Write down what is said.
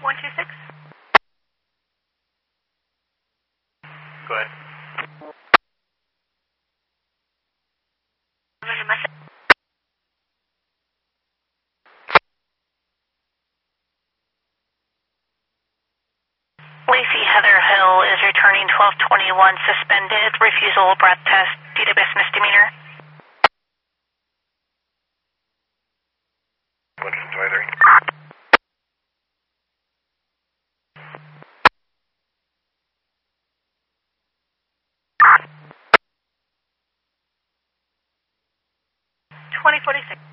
126. Go ahead. There's a message. Lacey Heather Hill is returning 1221 suspended, refusal breath test, DWS misdemeanor. 123. $20.46.